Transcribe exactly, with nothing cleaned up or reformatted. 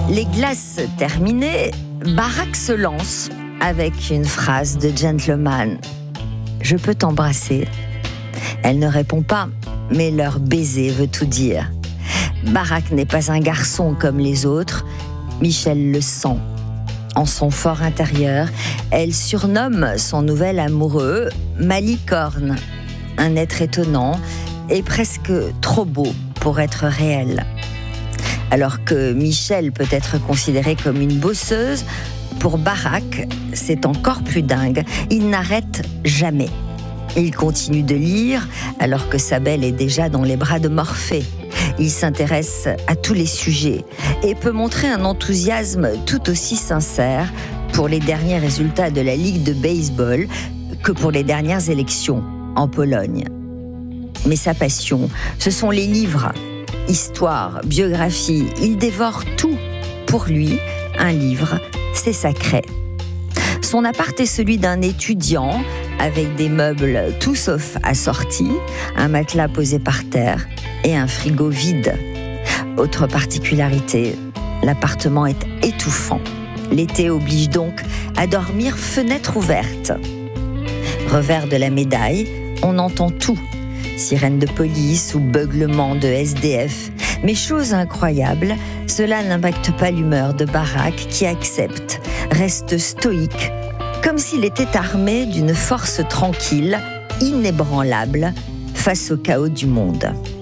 Les glaces terminées, Barak se lance avec une phrase de gentleman. « Je peux t'embrasser ?» Elle ne répond pas, mais leur baiser veut tout dire. Barak n'est pas un garçon comme les autres, Michel le sent. En son fort intérieur, elle surnomme son nouvel amoureux Malicorne, un être étonnant et presque trop beau pour être réel. Alors que Michel peut être considérée comme une bosseuse, pour Barak, c'est encore plus dingue. Il n'arrête jamais. Il continue de lire alors que sa belle est déjà dans les bras de Morphée. Il s'intéresse à tous les sujets et peut montrer un enthousiasme tout aussi sincère pour les derniers résultats de la Ligue de baseball que pour les dernières élections en Pologne. Mais sa passion, ce sont les livres. Histoire, biographie, il dévore tout. Pour lui, un livre, c'est sacré. Son appart est celui d'un étudiant, avec des meubles tout sauf assortis, un matelas posé par terre et un frigo vide. Autre particularité, l'appartement est étouffant. L'été oblige donc à dormir fenêtre ouverte. Revers de la médaille, on entend tout. Sirène de police ou beuglement de S D F. Mais chose incroyable, cela n'impacte pas l'humeur de Barak qui accepte, reste stoïque, comme s'il était armé d'une force tranquille, inébranlable, face au chaos du monde.